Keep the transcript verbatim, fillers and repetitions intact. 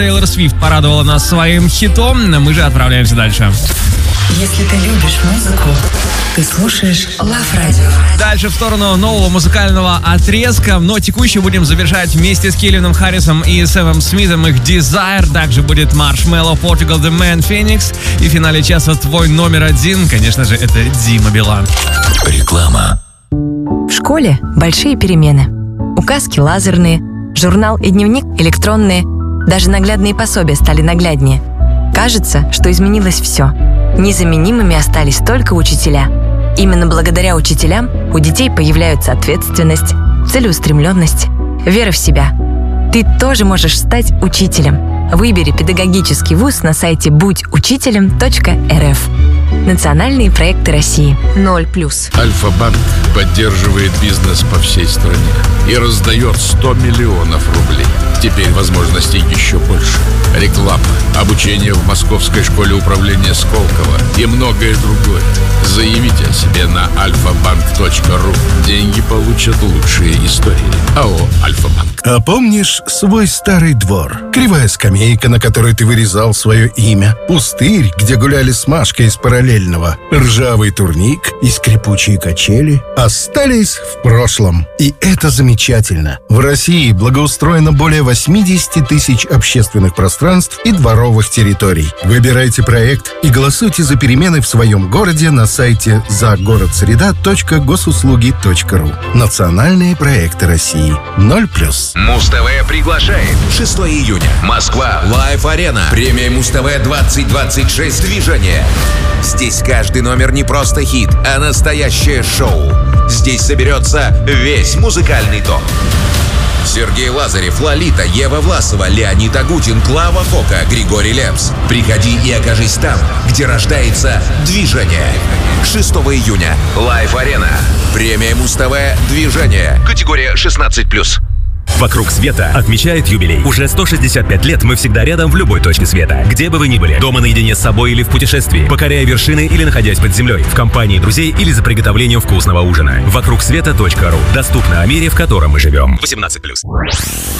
Тейлор Свифт порадовала нас своим хитом. Мы же отправляемся дальше. Если ты любишь музыку, ты слушаешь Love Radio. Дальше в сторону нового музыкального отрезка, но текущий будем завершать вместе с Кельвином Харрисом и Сэвом Смитом их Desire. Также будет Marshmello, Portugal The Man, Phoenix. И в финале часа твой номер один, конечно же, это Дима Билан. Реклама. В школе большие перемены. Указки лазерные, журнал и дневник электронные. Даже наглядные пособия стали нагляднее. Кажется, что изменилось все. Незаменимыми остались только учителя. Именно благодаря учителям у детей появляются ответственность, целеустремленность, вера в себя. Ты тоже можешь стать учителем. Выбери педагогический вуз на сайте будь учителем точка эр эф. Национальные проекты России. ноль плюс. Альфа-банк поддерживает бизнес по всей стране и раздает сто миллионов рублей. Теперь возможностей еще больше. Реклама, обучение в Московской школе управления Сколково и многое другое. Заявите о себе на альфа-банк точка ру. Деньги получат лучшие истории. АО «Альфа-банк». А помнишь свой старый двор? Кривая скамейка, на которой ты вырезал свое имя. Пустырь, где гуляли с Машкой из параллельного. Ржавый турник и скрипучие качели остались в прошлом. И это замечательно. В России благоустроено более восемьдесят тысяч общественных пространств и дворовых территорий. Выбирайте проект и голосуйте за перемены в своем городе на сайте загородсреда точка госуслуги точка ру. Национальные проекты России. ноль плюс. Муз-ТВ приглашает. шестого июня. Москва. Лайв-арена. Премия Муз-ТВ двадцать двадцать шесть. Движение. Здесь каждый номер не просто хит, а настоящее шоу. Здесь соберется весь музыкальный топ. Сергей Лазарев, Лолита, Ева Власова, Леонид Агутин, Клава Кока, Григорий Лепс. Приходи и окажись там, где рождается движение. шестого июня. Лайв-арена. Премия Муз-ТВ «Движение». Категория шестнадцать плюс. «Вокруг света» отмечает юбилей. Уже сто шестьдесят пять лет мы всегда рядом в любой точке света. Где бы вы ни были, дома наедине с собой или в путешествии, покоряя вершины или находясь под землей, в компании друзей или за приготовлением вкусного ужина. вокруг света точка ру. Доступно о мире, в котором мы живем. восемнадцать плюс.